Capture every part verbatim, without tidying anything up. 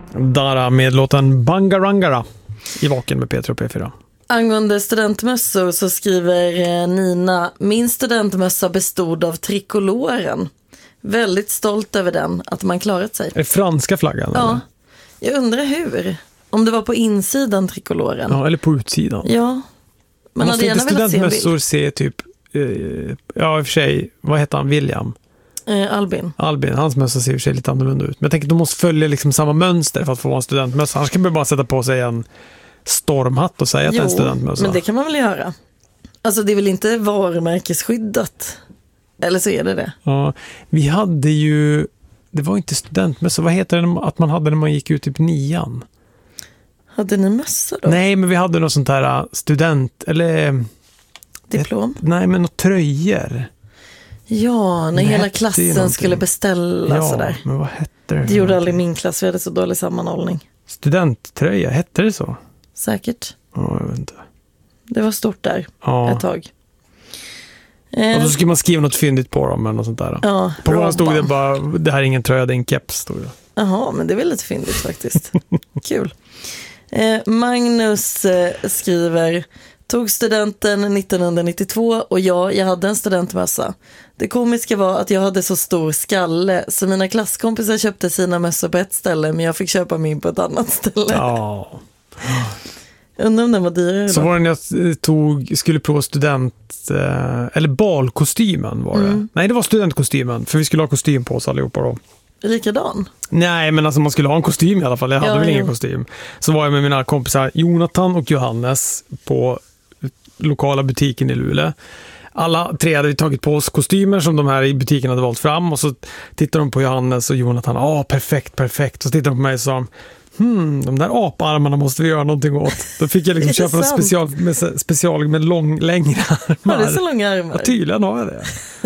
Dara med låten Bangarangara i Vaken med P tre och P fyra. Angående studentmössor så skriver Nina: min studentmössa bestod av trikoloren. Väldigt stolt över den, att man klarat sig. Är det franska flaggan? Ja, eller? Jag undrar hur. Om det var på insidan trikoloren. Ja, eller på utsidan. Ja. Man måste inte studentmössor se typ, eh, ja i och för sig, vad heter han, William? Eh, Albin. Albin, hans mössa ser i och för sig lite annorlunda ut. Men jag tänker att de måste följa liksom samma mönster för att få vara en studentmössa. Annars kan man bara sätta på sig en stormhatt och säga att det är en studentmössa. Men det kan man väl göra. Alltså det är väl inte varumärkesskyddat? Eller så är det det. Ja, vi hade ju, det var inte studentmössa, vad heter det att man hade när man gick ut typ nian? Hade ni mössa då? Nej, men vi hade något sånt här student, eller... Diplom? Ett, nej, men något tröjor. Ja, när det hela klassen skulle beställa ja, sådär. Men vad hette det? Det gjorde aldrig min klass, vi hade så dålig sammanhållning. Studenttröja, hette det så? Säkert. Ja, jag vet inte. Det var stort där ja. ett tag. Och så skulle man skriva något fyndigt på dem eller något sånt där. Ja, på våran stod det bara, det här är ingen tröja, det är en keps, stod det. Jaha, men det är väl lite fyndigt faktiskt. Kul. Eh, Magnus eh, skriver: tog studenten nittonhundranittiotvå och ja, jag hade en studentmössa. Det komiska var att jag hade så stor skalle så mina klasskompisar köpte sina mössor på ett ställe men jag fick köpa min på ett annat ställe. Ja. Undrar om den var dyrare då. Så var det när jag tog, skulle prova student eh, eller balkostymen var det. Mm. Nej, det var studentkostymen för vi skulle ha kostym på oss allihopa då. Likadan? Nej, men alltså man skulle ha en kostym i alla fall. Jag hade ja, väl ja. ingen kostym. Så var jag med mina kompisar Jonathan och Johannes på lokala butiken i Luleå. Alla tre hade vi tagit på oss kostymer som de här i butiken hade valt fram. Och så tittade de på Johannes och Jonathan. Ja, ah, perfekt, perfekt. Och så tittade de på mig och sa: Hmm, de där aparmarna måste vi göra någonting åt. Då fick jag liksom köpa något special med, special med lång, längre armar. Har du så långa armar? Ja, tydligen har jag det.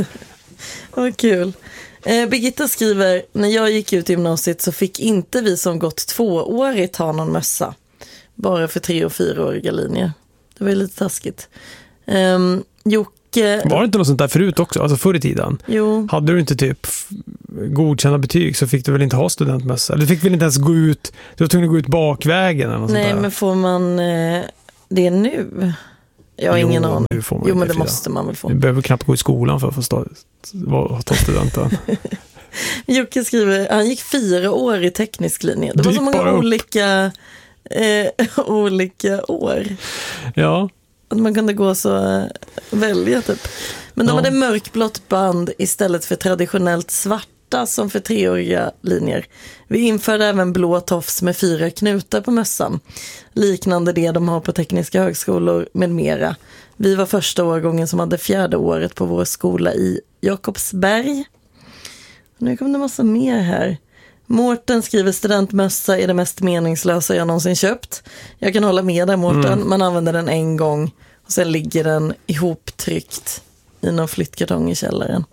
Vad kul. Eh, Birgitta skriver: när jag gick ut i gymnasiet så fick inte vi som gått tvåårigt ha någon mössa. Bara för tre- och fyraåriga linjer. Det var ju lite taskigt. Eh, Jocke... Var det inte något sånt där förut också? Alltså förr i tiden? Jo. Hade du inte typ godkända betyg så fick du väl inte ha studentmössa? Du fick väl inte ens gå ut, du var tvungen att gå ut bakvägen eller något Nej, sånt där. Men får man eh, det nu? Jag har jo, ingen aning. Jo, men det fyra. måste man väl få. Du behöver knappt gå i skolan för att få stå, ta studenten. Jocke skriver, han gick fyra år i teknisk linje. Det du var så många upp. olika eh, olika år. Ja. Att man kunde gå så äh, välja typ. Men de ja. hade mörkblått band istället för traditionellt svarta som för treåriga linjer. Vi införde även blå tofs med fyra knutar på mössan. Liknande det de har på tekniska högskolor med mera. Vi var första årgången som hade fjärde året på vår skola i Jakobsberg. Nu kommer det massa mer här. Mårten skriver: studentmössa är det mest meningslösa jag någonsin köpt. Jag kan hålla med där, Mårten. Mm. Man använder den en gång och sen ligger den ihoptryckt i någon flyttkartong i källaren.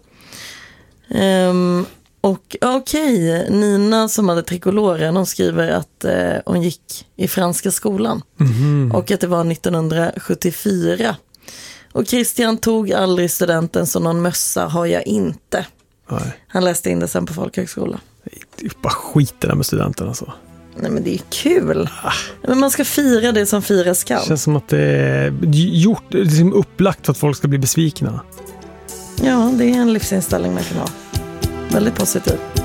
Um, och okej, okay, Nina som hade trikoloren, hon skriver att uh, hon gick i franska skolan. Mm. Och att det var nittonhundrasjuttiofyra. Och Christian tog aldrig studenten, så någon mössa har jag inte. Nej. Han läste in det sen på folkhögskola. Det är bara skit det där med studenten alltså. Nej, men det är kul. Ah. Men man ska fira det som firas kan. Det känns som att det är gjort, det är liksom upplagt för att folk ska bli besvikna. Ja, det är en livsinställning man kan ha. Väldigt positiv.